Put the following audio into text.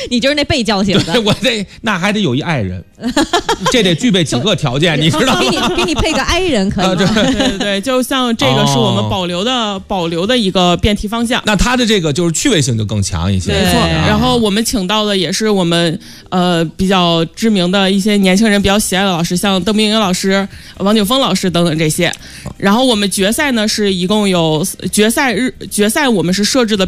你就是那被叫醒的。 对，那还得有一爱人，这得具备几个条件，你知道吗？ 给你配个 I 人可以吗？ 对，就像这个是我们保留的一个辩题方向。 那它的这个就是趣味性就更强一些。 没错。然后我们请到的也是我们比较知名的一些年轻人比较喜爱的老师，像邓冰云老师、王景峰老师等等这些。然后我们决赛呢是一共有决赛我们是设置的